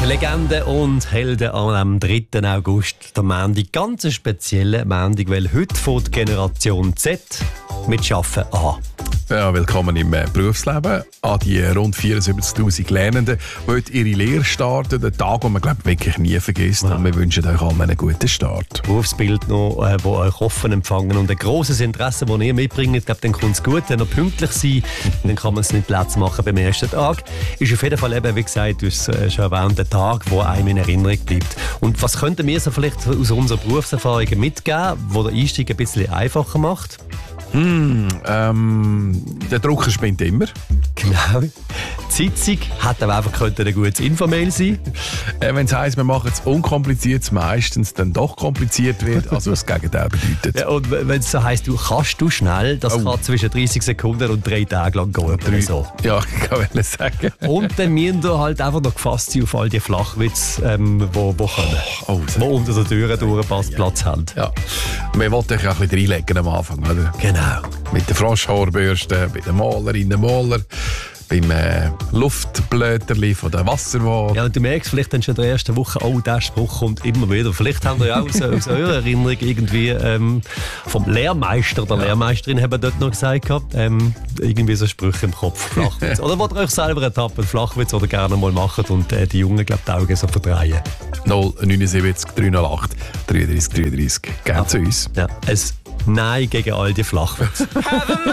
Legenden und Helden am 3. August, der Montag. Ganz ein spezieller Montag, weil heute fängt die Generation Z mit Arbeiten an. Ja, willkommen im Berufsleben. An die rund 74'000 Lernenden, die heute ihre Lehre starten. Den Tag, den man wirklich nie vergisst. Ja. Und wir wünschen euch allen einen guten Start. Berufsbild noch, wo euch offen empfangen und ein grosses Interesse, das ihr mitbringt. Ich glaube, dann kommt es gut, wenn ihr pünktlich seid. Dann kann man es nicht Platz machen beim ersten Tag. Ist auf jeden Fall eben, wie gesagt, du hast schon erwähnt, der Tag, der einem in Erinnerung bleibt. Und was könnten wir so vielleicht aus unserer Berufserfahrung mitgeben, wo der Einstieg ein bisschen einfacher macht? Der Drucker spinnt immer. Genau. Die Sitzung hätte aber einfach ein gutes Infomail sein. Wenn es heisst, wir machen es unkompliziert, meistens dann doch kompliziert wird, also das Gegenteil bedeutet. Ja, und wenn es so heisst, du kannst du schnell, das kann zwischen 30 Sekunden und 3 Tagen lang gehen. So. Ja, ich kann sagen. Und dann müssen wir halt einfach noch gefasst sein auf all die Flachwitze, die kommen. Die unter der Tür durch Platz haben. Ja. Wir wollten euch ein bisschen reinlegen am Anfang, oder? Genau. Mit der Froschhauerbürste, bei den Malerinnen, Maler, beim Luftblöterli von der Wasserwaage. Ja, und du merkst vielleicht dann schon in der ersten Woche, oh, der Spruch kommt immer wieder. Vielleicht haben wir ja auch aus eurer Erinnerung irgendwie vom Lehrmeister oder Lehrmeisterin haben dort noch gesagt gehabt, irgendwie so Sprüche im Kopf, Flachwitz. Oder wollt ihr euch selber ertappen, Flachwitz oder gerne mal machen und die Jungen, glaube die Augen so verdrehen. 079 308 33 33. Gerne zu uns. Ja, Nein gegen all die Flachwitze.